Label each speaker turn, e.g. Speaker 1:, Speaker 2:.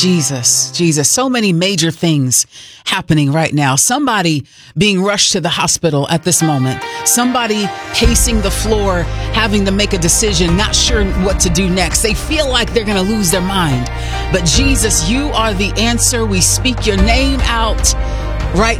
Speaker 1: Jesus, so many major things happening right now. Somebody being rushed to the hospital at this moment. Somebody pacing the floor, having to make a decision, not sure what to do next. They feel like they're going to lose their mind. But Jesus, you are the answer. We speak your name out right